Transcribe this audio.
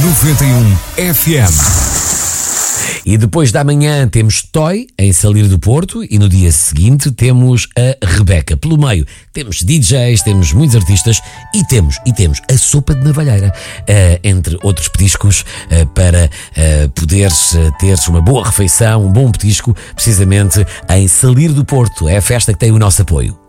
91 FM. E depois da manhã temos Toy em Salir do Porto e no dia seguinte temos a Rebeca. Pelo meio temos DJs, temos muitos artistas e temos a Sopa de Navalheira, entre outros petiscos, para poderes ter uma boa refeição, um bom petisco, precisamente em Salir do Porto. É a festa que tem o nosso apoio.